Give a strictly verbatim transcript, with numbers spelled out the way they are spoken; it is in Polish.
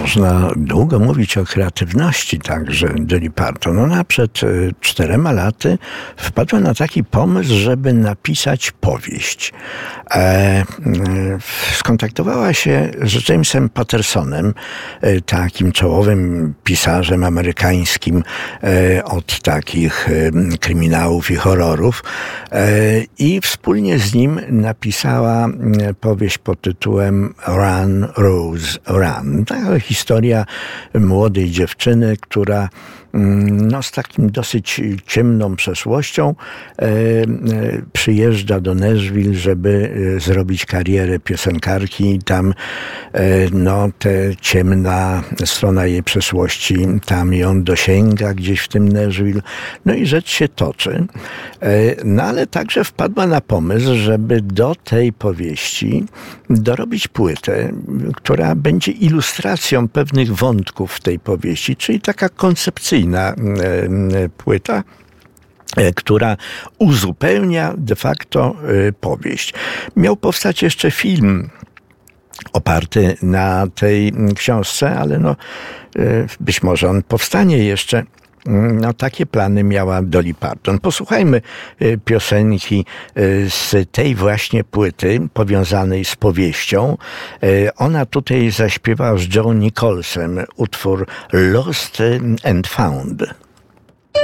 można długo mówić o kreatywności także Dolly Parton. Ona przed czterema laty wpadła na taki pomysł, żeby napisać powieść. E, skontaktowała się z Jamesem Pattersonem, e, takim czołowym pisarzem amerykańskim e, od takich e, kryminałów i horrorów e, i wspólnie z nim napisała e, powieść pod tytułem Run, Rose, Run. Taka historia młodej dziewczyny, która no, z takim dosyć ciemną przeszłością e, e, przyjeżdża do Nashville, żeby e, zrobić karierę piosenkarki i tam e, no, ta ciemna strona jej przeszłości tam ją dosięga gdzieś w tym Nashville. No i rzecz się toczy. E, no ale także wpadła na pomysł, żeby do tej powieści dorobić płytę, która będzie ilustracją pewnych wątków w tej powieści, czyli taka koncepcyjna płyta, która uzupełnia de facto powieść. Miał powstać jeszcze film oparty na tej książce, ale no, być może on powstanie jeszcze. No, takie plany miała Dolly Parton. Posłuchajmy piosenki z tej właśnie płyty powiązanej z powieścią. Ona tutaj zaśpiewała z Joe Nicholsem utwór Lost and Found.